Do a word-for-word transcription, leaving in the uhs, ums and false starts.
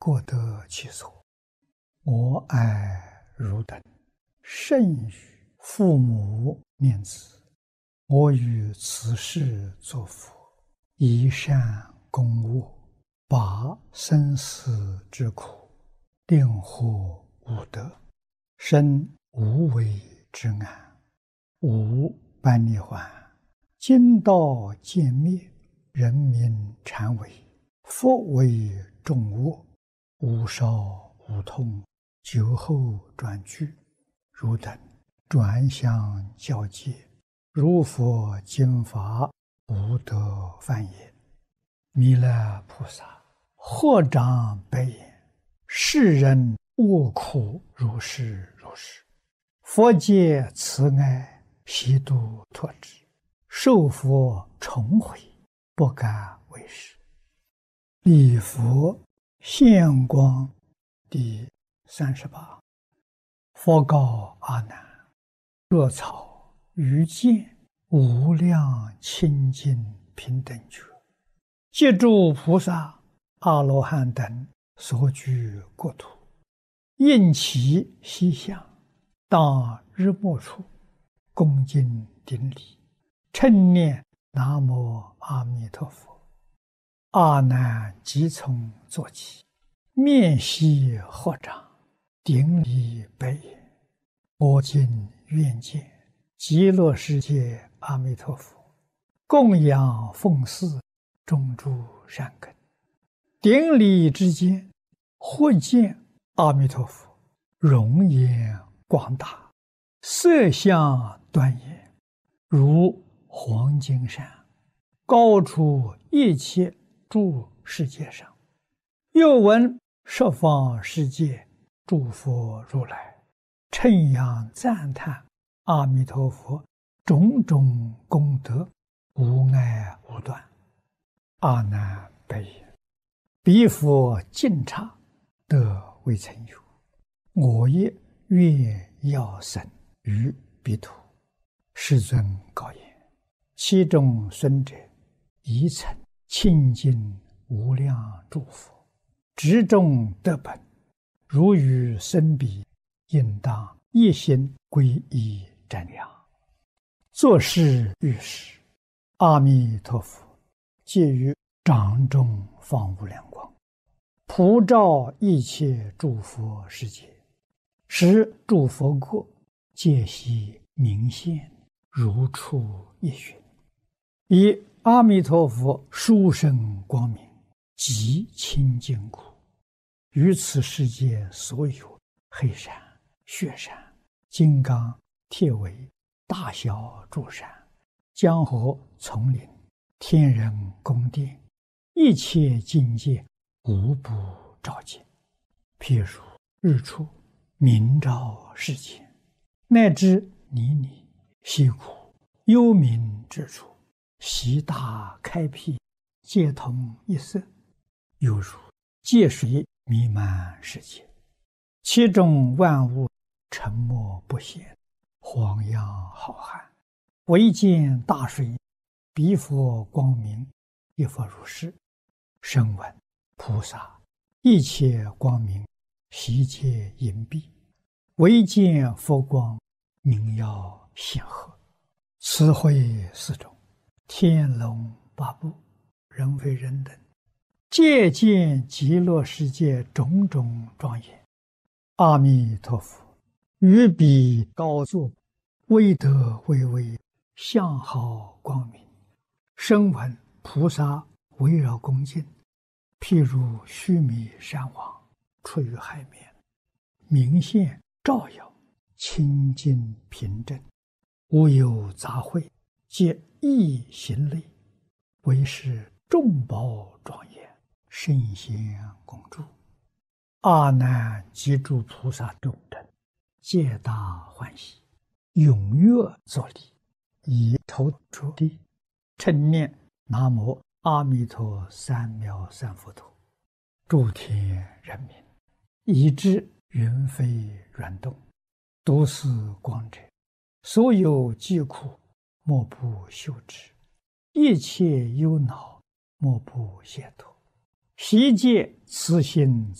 各得其所。我爱汝等，甚于父母念子。我于此世作佛，以善供恶，拔生死之苦，令获无得，生无为之安，无般涅槃。今道渐灭，人民禅为，佛为众恶，无少无痛，久后转居。汝等转相教戒，如佛经法，无得犯也。弥勒菩萨合掌白言：世人恶苦如是如是，佛界慈爱，悉度脱之，受佛重回，不敢为是。礼佛现光第三十八。佛告阿难：若草于见无量清净平等觉，借诸菩萨阿罗汉等所居国土，应其西向，当日没处，恭敬顶礼，称念南无阿弥陀佛。阿难即从坐起，面悉合掌，顶礼白言：我今愿见极乐世界阿弥陀佛，供养奉祀种诸善根。顶礼之间，或见阿弥陀佛容颜广大，色相端严，如黄金山，高出一切诸世界上。又闻十方世界诸佛如来称扬赞叹阿弥陀佛种种功德，无碍无断。阿难白言：彼佛尽刹，得未曾有。我也愿要生于彼土。世尊告言：其中孙者，宜曾清净无量诸佛，执众得本，如于生彼，应当一心皈依瞻仰。作是遇时，阿弥陀佛借于掌中放无量光，普照一切诸佛世界，使诸佛国皆悉明现，如出一寻。以阿弥陀佛殊胜光明，极清净故，于此世界所有黑山、雪山、金刚、铁围、大小诸山、江河、丛林、天人宫殿，一切境界无不照见。譬如日出明照世间，乃至泥泞、溪谷、幽冥之处，悉大开辟，皆同一色，犹如界水弥漫世界，其中万物沉默不显，晃漾浩瀚，唯见大水，彼佛光明，亦复如是。声闻菩萨一切光明，悉皆隐蔽，唯见佛光，明耀显赫。此会四种，天龙八部，人非人等，皆见极乐世界种种庄严。阿弥陀佛于彼高坐，威德巍巍，相好光明。声闻菩萨围绕恭敬，譬如须弥山王出于海面，明现照耀，清净平正，无有杂秽，皆一行类，为是众宝庄严，圣贤恭祝。阿难及诸菩萨众等，皆大欢喜，踊跃作礼，以头着地，称念南无阿弥陀三藐三佛陀。诸天人民，以至云飞软动，都是光者，所有疾苦，莫不休止；一切忧恼，莫不解脱。悉皆慈心